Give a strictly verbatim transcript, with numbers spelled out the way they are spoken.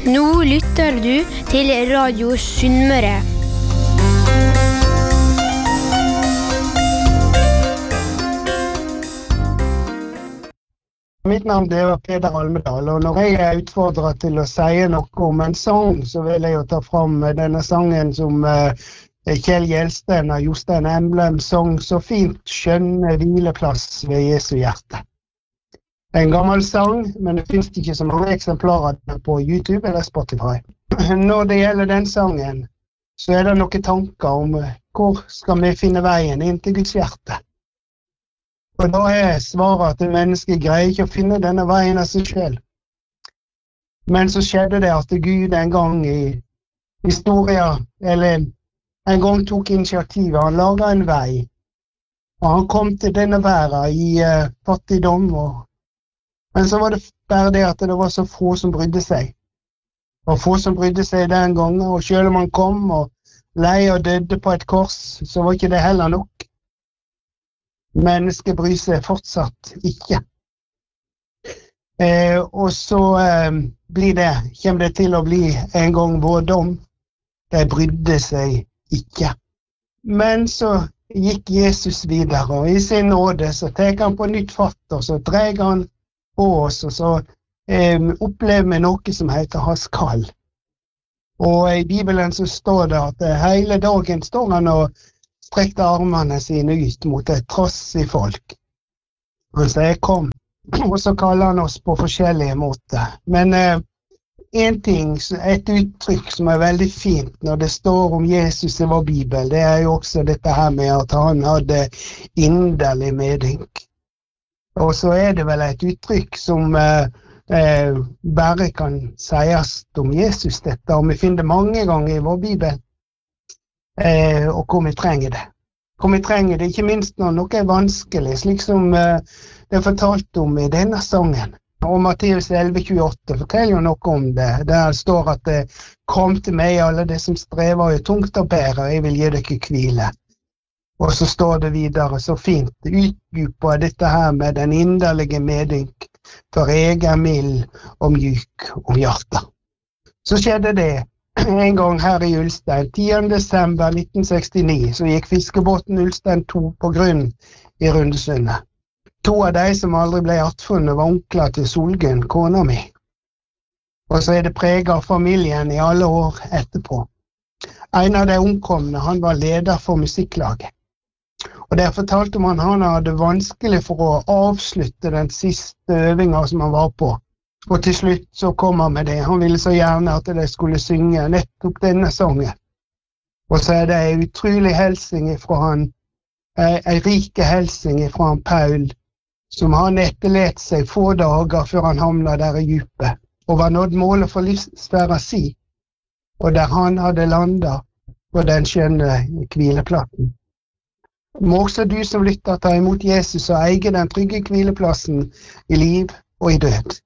Nå lytter du til Radio Sunnmøre. Mitt navn er Peder Almedal, og når jeg er utfordret til å si noe om en sang, så vil jeg jo ta fram denne sangen som Kjell Gjelsten og Jostein Emblem sang så fint, Skjønne hvileplass ved Jesu hjerte. En gammel sang, men det finnes ikke så mange eksemplarer på YouTube eller Spotify. Når det gjelder den sangen, så er det noen tanker om hvor skal vi finne veien inn til Guds hjerte. Og da er svaret at mennesket greier ikke å finne denne veien av seg selv. Men så skjedde det at Gud en gang i historien, eller en gang tok initiativet, han laget en vei. Og han kom til denne verden i uh, fattigdom. Og... Men så var det bare det at det var så få som brydde seg. Og få som brydde seg den gangen, og selv om han kom og lei og døde på et kors, så var ikke det heller nok. Mennesket bryr seg fortsatt ikke. Eh, og så eh, blir det, kommer det til å bli en gang vår dom. De brydde seg ikke. Men så gikk Jesus videre, og i sin nåde så tek han på nytt fatt, og så dreier han på oss, og så eh, opplever vi noe som heter hans kall. Og i Bibelen så står det at hele dagen står han og strekte armene sine ut mot et trassig folk. Han sier, kom. Og så kaller han oss på forskjellige måter. Men eh, en ting, et uttrykk som er veldig fint når det står om Jesus i vår Bibel, det er jo også dette her med at han hadde inderlig medynk. Og så er det vel et uttrykk som eh, eh, bare kan sies om Jesus dette, og vi finner det mange ganger i vår Bibel. Eh, og hvor vi trenger det. Hvor vi trenger det, ikke minst når noe er vanskelig, slik som eh, det er fortalt om i denne sangen. Og Matteus elleve tjueåtte forteller jo noe om det. Der står at det kom til meg alle det som strever og tungt og bærer, jeg vil gi dere hvile. Og så står det videre så fint, utdyper dette her med den inderlige medynk, for jeg er mild og mjuk om hjertet. Så skjedde det. En gang her i Ulstein, tiende desember nitten sekstini, så gikk fiskebåten Ulstein to på grunn i Rundesundet. To av de som aldri ble attfunnet var onkler til Solgunn, kona mi. Og så er det preget av familien i alle år etterpå. En av de omkomne, han var leder for musikklaget. Og der fortalte man han hadde vanskelig for å avslutte den siste øvingen som han var på. Og til slutt så kom han med det. Han ville så gjerne at de skulle synge nettopp denne sangen. Og så er det en utrolig helsing fra han, en rike helsing fra han Paul, som han etterlet seg få dager før han havnet der i djupet, og var nådd målet for livsfæra si, og der han hadde landet på den skjønne hvileplassen. Må også du som lytter ta imot Jesus og eie den trygge hvileplassen i liv og i død.